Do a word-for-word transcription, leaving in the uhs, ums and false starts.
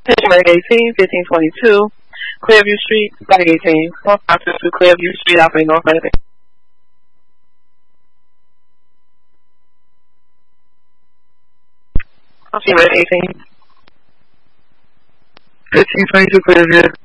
January eighteenth, fifteen twenty-two, Clearview Street, Site eighteen, one five two two Clearview Street, operating North Miami. January eighteenth, fifteen twenty-two Clearview.